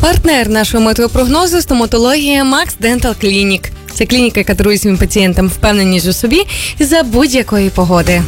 Партнер нашого метеопрогнозу – стоматологія Max Dental Clinic. Це клініка, яка дарує своїм пацієнтам впевненість у собі за будь-якої погоди.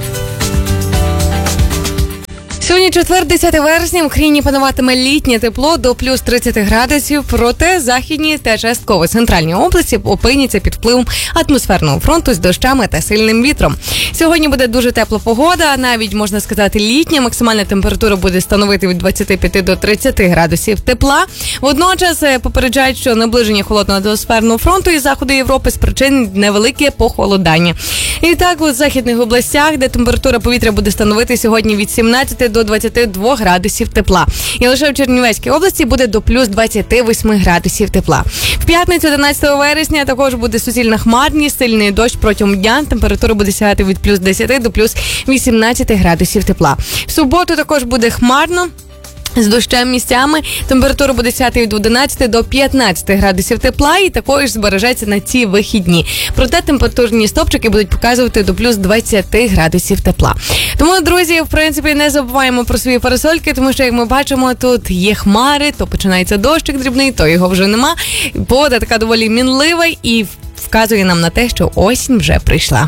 Сьогодні четвер, 10 вересня, в країні пануватиме літнє тепло до плюс 30 градусів, проте західні та частково центральні області опиняться під впливом атмосферного фронту з дощами та сильним вітром. Сьогодні буде дуже тепла погода, навіть, можна сказати, літня. Максимальна температура буде становити від 25 до 30 градусів тепла. Водночас попереджають, що наближення холодного атмосферного фронту із заходу Європи спричинить невелике похолодання. І так, у західних областях, де температура повітря буде становити сьогодні від 17 до 22 градусів тепла. І лише в Чернівецькій області буде до плюс 28 градусів тепла. В п'ятницю, 11 вересня, також буде суцільна хмарність, сильний дощ протягом дня. Температура буде сягати від плюс 10 до плюс 18 градусів тепла. В суботу також буде хмарно, з дощем місцями. Температура буде сягати від 11 до 15 градусів тепла і також збережеться на ці вихідні. Проте температурні стопчики будуть показувати до плюс 20 градусів тепла. Тому, друзі, в принципі, не забуваємо про свої парасольки, тому що, як ми бачимо, тут є хмари, то починається дощик дрібний, то його вже нема. Погода така доволі мінлива і вказує нам на те, що осінь вже прийшла.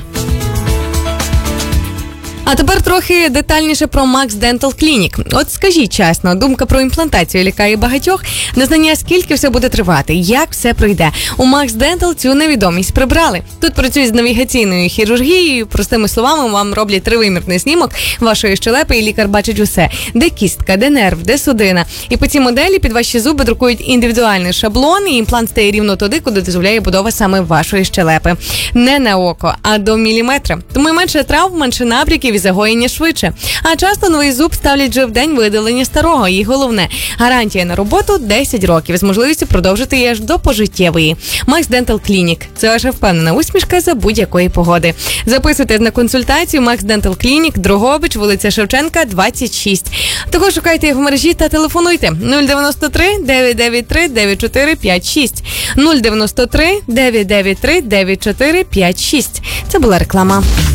А тепер трохи детальніше про Max Dental Clinic. От скажіть чесно, думка про імплантацію лякає багатьох, незнання, скільки все буде тривати, як все пройде. У Max Dental цю невідомість прибрали. Тут працюють з навігаційною хірургією, простими словами, вам роблять тривимірний знімок вашої щелепи, і лікар бачить усе. Де кістка, де нерв, де судина. І по цій моделі під ваші зуби друкують індивідуальний шаблон, і імплант стає рівно туди, куди дозволяє будова саме вашої щелепи. Не на око, а до міліметра. Тому менше травм, менше набряків і загоєння швидше. А часто новий зуб ставлять вже в день видалення старого. І головне, гарантія на роботу 10 років з можливістю продовжити її аж до пожиттєвої. Max Dental Clinic – це ваша впевнена усмішка за будь-якої погоди. Записуйтесь на консультацію Max Dental Clinic, Дрогобич, вулиця Шевченка, 26. Також шукайте їх в мережі та телефонуйте 093 993 9456. 093 993 9456. Це була реклама.